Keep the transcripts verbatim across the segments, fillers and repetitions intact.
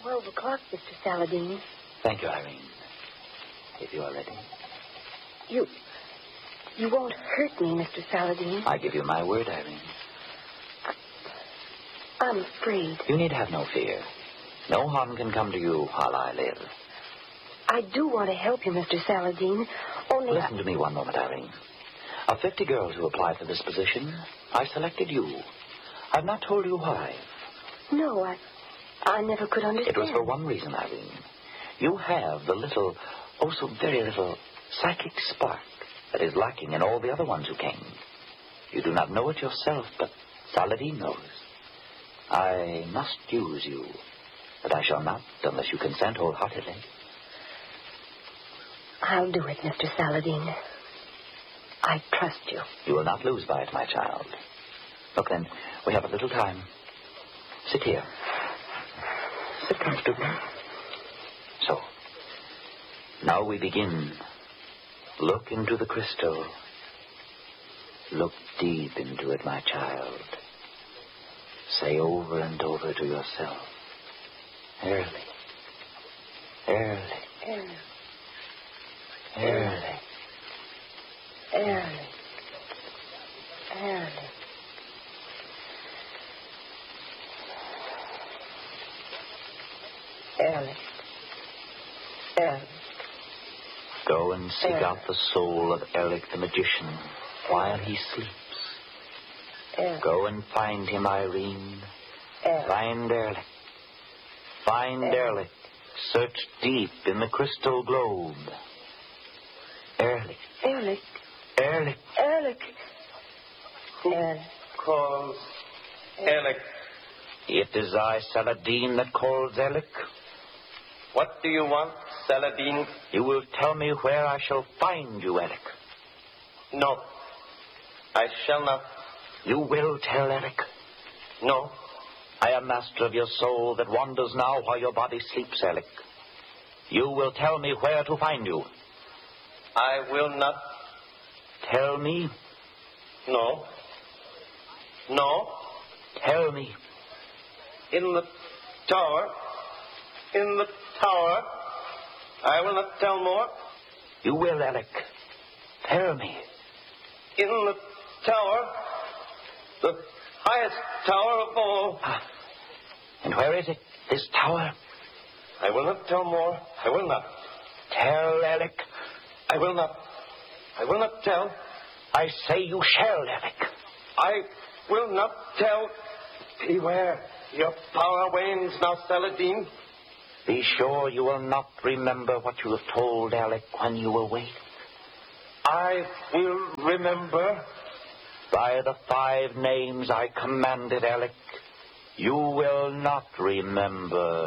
twelve o'clock, Mister Saladin. Thank you, Irene. If you are ready. You... You won't hurt me, Mister Saladin. I give you my word, Irene. I'm afraid. You need have no fear. No harm can come to you while I live. I do want to help you, Mister Saladin. Only Listen I... to me one moment, Irene. Of fifty girls who applied for this position, I selected you. I've not told you why. No, I... I never could understand. It was for one reason, Irene. You have the little, oh so very little, psychic spark that is lacking in all the other ones who came. You do not know it yourself, but Saladin knows. I must use you, but I shall not unless you consent wholeheartedly. I'll do it, Mister Saladin. I trust you. You will not lose by it, my child. Look, then, we have a little time. Sit here. Sit comfortably. So, now we begin. Look into the crystal. Look deep into it, my child. Say over and over to yourself, early, early, Early, early, early, early. Early, early. Go and seek Ehrlich. out the soul of Ehrlich the magician while he sleeps. Early, Go and find him, Irene. early. Find Ehrlich. Find Ehrlich. Ehrlich. Search deep in the crystal globe. Ehrlich. Ehrlich, Ehrlich. Ehrlich. Ehrlich. Calls Ehrlich. It is I, Saladin, that calls Ehrlich. What do you want, Saladin? You will tell me where I shall find you, Ehrlich. No, I shall not. You will tell Ehrlich. No, I am master of your soul that wanders now while your body sleeps, Ehrlich. You will tell me where to find you. I will not. Tell me. No. No. Tell me. In the tower. In the tower. I will not tell more. You will, Ehrlich. Tell me. In the tower. The highest tower of all. Ah. And where is it, this tower? I will not tell more. I will not. Tell, Ehrlich. I will not. I will not tell. I say you shall, Ehrlich. I will not tell. Beware. Your power wanes now, Saladin. Be sure you will not remember what you have told Ehrlich when you awake. I will remember. By the five names I commanded, Ehrlich, you will not remember.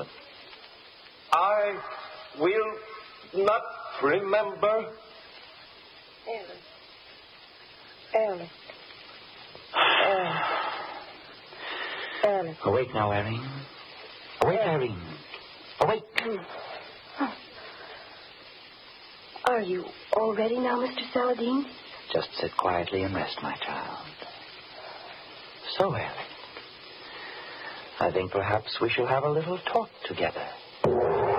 I will not remember. Ehrlich. Ehrlich. Ehrlich. Ehrlich. Awake now, Irene. Awake, Irene. Awake. Are you all ready now, Mister Saladin? Just sit quietly and rest, my child. So, Ehrlich, I think perhaps we shall have a little talk together.